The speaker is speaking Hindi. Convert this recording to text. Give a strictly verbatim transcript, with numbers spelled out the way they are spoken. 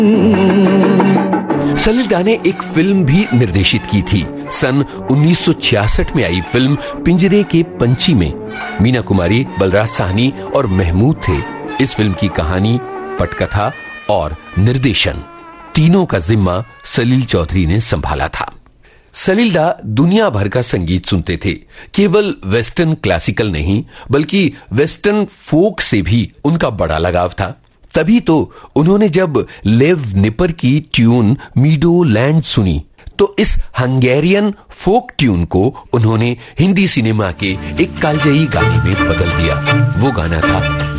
सलील दा ने एक फिल्म भी निर्देशित की थी। सन उन्नीस सौ छियासठ में आई फिल्म पिंजरे के पंछी में मीना कुमारी, बलराज साहनी और महमूद थे। इस फिल्म की कहानी, पटकथा और निर्देशन तीनों का जिम्मा सलील चौधरी ने संभाला था। सलील दा दुनिया भर का संगीत सुनते थे। केवल वेस्टर्न क्लासिकल नहीं बल्कि वेस्टर्न फोक से भी उनका बड़ा लगाव था। तभी तो उन्होंने जब लेव निपर की ट्यून मीडो लैंड सुनी तो इस हंगेरियन फोक ट्यून को उन्होंने हिंदी सिनेमा के एक कालजयी गाने में बदल दिया। वो गाना था